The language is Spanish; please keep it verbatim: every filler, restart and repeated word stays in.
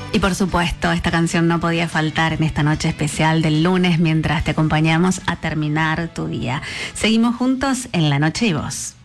Y por supuesto, esta canción no podía faltar en esta noche especial del lunes mientras te acompañamos a terminar tu día. Seguimos juntos en La Noche y Vos.